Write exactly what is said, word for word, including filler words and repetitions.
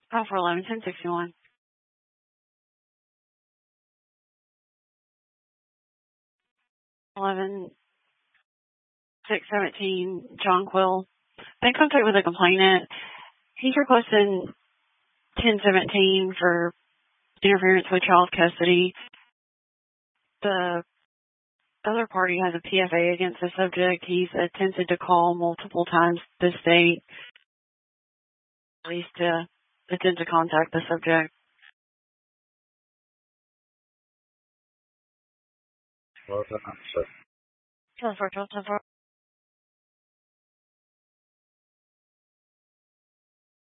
Call for eleven ten sixty-one. eleven six seventeen, John Quill. Been in contact with the complainant. He's requesting ten seventeen for interference with child custody. The other party has a P F A against the subject. He's attempted to call multiple times this date, at least to attempt to contact the subject. What was that answer? twelve four, twelve four.